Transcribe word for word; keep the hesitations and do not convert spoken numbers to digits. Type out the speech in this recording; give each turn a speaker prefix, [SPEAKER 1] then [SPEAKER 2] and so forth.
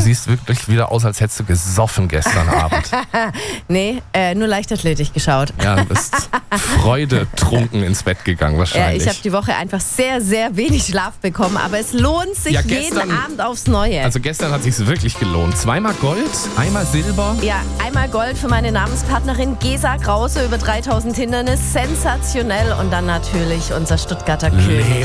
[SPEAKER 1] siehst wirklich wieder aus, als hättest du gesoffen gestern Abend.
[SPEAKER 2] Nee, äh, nur Leichtathletik geschaut.
[SPEAKER 1] Ja, du bist freudetrunken ins Bett gegangen
[SPEAKER 2] Ja,
[SPEAKER 1] wahrscheinlich.
[SPEAKER 2] ich habe die Woche einfach sehr, sehr wenig Schlaf bekommen, aber es lohnt sich
[SPEAKER 1] Ja,
[SPEAKER 2] jeden
[SPEAKER 1] gestern-
[SPEAKER 2] Abend aufs Neue.
[SPEAKER 1] Also gestern hat sich's wirklich gelohnt. Zweimal Gold, einmal Silber.
[SPEAKER 2] Ja, einmal Gold für meine Namenspartnerin Gesa Krause über dreitausend Hindernis, sensationell. Und dann natürlich unser Stuttgarter König.